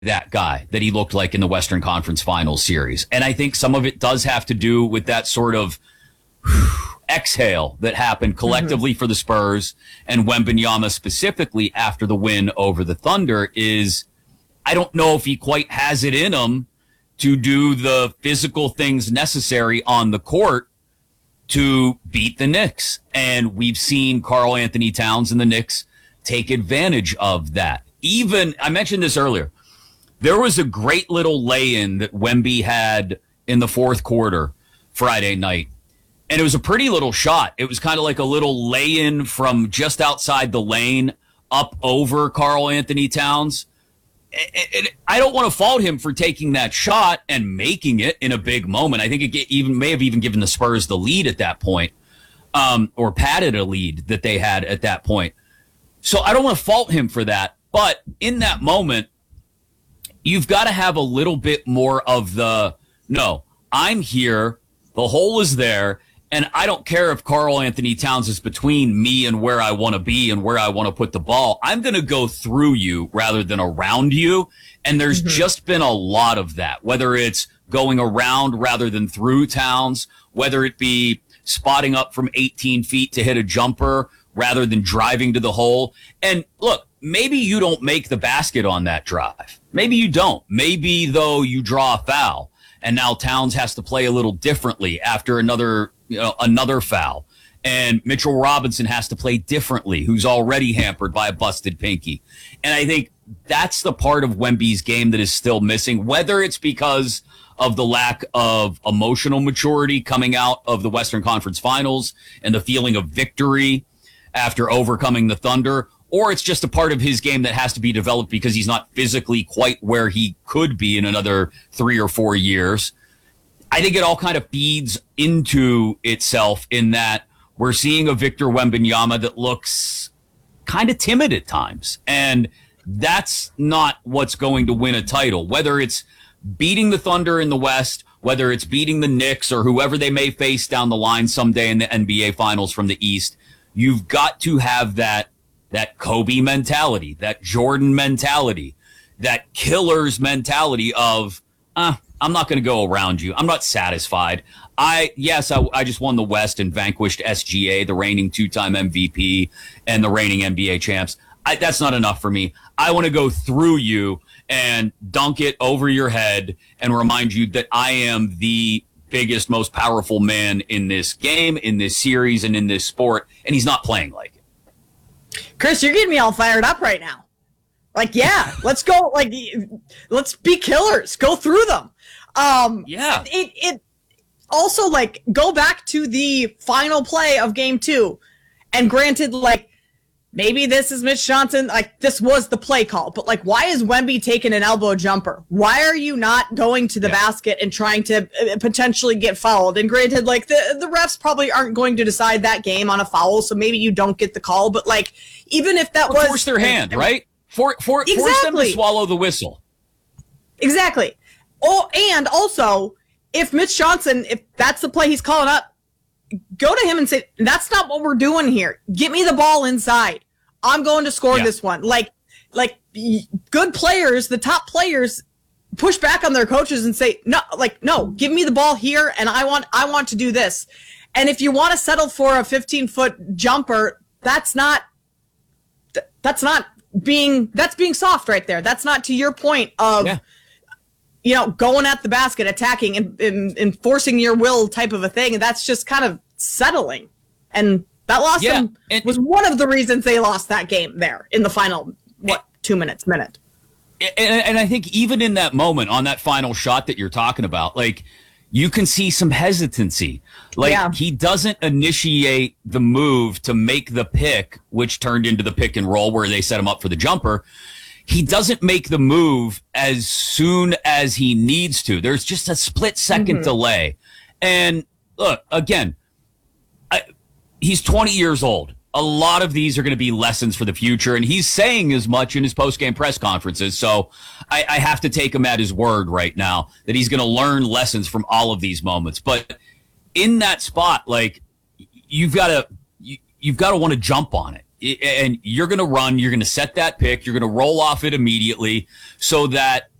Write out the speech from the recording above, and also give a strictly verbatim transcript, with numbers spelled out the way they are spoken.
that guy that he looked like in the Western Conference Finals series. And I think some of it does have to do with that sort of exhale that happened collectively mm-hmm. for the Spurs and Wembanyama specifically after the win over the Thunder. Is I don't know if he quite has it in him to do the physical things necessary on the court to beat the Knicks. And we've seen Karl Anthony Towns and the Knicks take advantage of that. Even, I mentioned this earlier, there was a great little lay-in that Wemby had in the fourth quarter Friday night. And it was a pretty little shot. It was kind of like a little lay-in from just outside the lane up over Karl Anthony Towns. And I don't want to fault him for taking that shot and making it in a big moment. I think it even may have even given the Spurs the lead at that point, um, or padded a lead that they had at that point. So I don't want to fault him for that. But in that moment, you've got to have a little bit more of the, no, I'm here, the hole is there, and I don't care if Karl Anthony Towns is between me and where I want to be and where I want to put the ball. I'm going to go through you rather than around you. And there's mm-hmm. just been a lot of that, whether it's going around rather than through Towns, whether it be spotting up from eighteen feet to hit a jumper rather than driving to the hole. And look, maybe you don't make the basket on that drive. Maybe you don't. Maybe, though, you draw a foul, and now Towns has to play a little differently after another, you know, another foul. And Mitchell Robinson has to play differently, who's already hampered by a busted pinky. And I think that's the part of Wemby's game that is still missing, whether it's because of the lack of emotional maturity coming out of the Western Conference Finals and the feeling of victory after overcoming the Thunder, or it's just a part of his game that has to be developed because he's not physically quite where he could be in another three or four years. I think it all kind of feeds into itself in that we're seeing a Victor Wembanyama that looks kind of timid at times. And that's not what's going to win a title, whether it's beating the Thunder in the West, whether it's beating the Knicks or whoever they may face down the line someday in the N B A Finals from the East. You've got to have that that Kobe mentality, that Jordan mentality, that killer's mentality of, uh, I'm not going to go around you. I'm not satisfied. I, yes, I, I just won the West and vanquished S G A, the reigning two-time M V P and the reigning N B A champs. I, that's not enough for me. I want to go through you and dunk it over your head and remind you that I am the biggest, most powerful man in this game, in this series, and in this sport, and he's not playing like it. Chris, you're getting me all fired up right now. Like, yeah, let's go. Like, let's be killers. Go through them. Um, yeah. It it also, like, go back to the final play of game two. And granted, like, maybe this is Mitch Johnson. Like, this was the play call. But, like, why is Wemby taking an elbow jumper? Why are you not going to the yeah. basket and trying to potentially get fouled? And granted, like, the, the refs probably aren't going to decide that game on a foul, so maybe you don't get the call. But, like, even if that or was... force their hand, I mean, right? For, for, exactly. Force them to swallow the whistle. Exactly. Oh, and also, if Mitch Johnson, if that's the play he's calling up, go to him and say, that's not what we're doing here. Get me the ball inside. I'm going to score yeah. this one. Like, like good players, the top players push back on their coaches and say, no, like, no, give me the ball here. And I want, I want to do this. And if you want to settle for a fifteen foot jumper, that's not, that's not being, that's being soft right there. That's not to your point of, yeah. you know, going at the basket, attacking and, and enforcing your will type of a thing. And that's just kind of settling. And that lost yeah, them and, was one of the reasons they lost that game there in the final, what, two minutes, minute. And, and I think even in that moment, on that final shot that you're talking about, like, you can see some hesitancy. Like, yeah. he doesn't initiate the move to make the pick, which turned into the pick and roll where they set him up for the jumper. He doesn't make the move as soon as he needs to. There's just a split second mm-hmm. delay. And look, again, I, he's twenty years old. A lot of these are going to be lessons for the future, and he's saying as much in his post-game press conferences. So I, I have to take him at his word right now that he's going to learn lessons from all of these moments. But in that spot, like, you've got to you, you've got to want to jump on it. and you're going to run, you're going to set that pick, you're going to roll off it immediately so that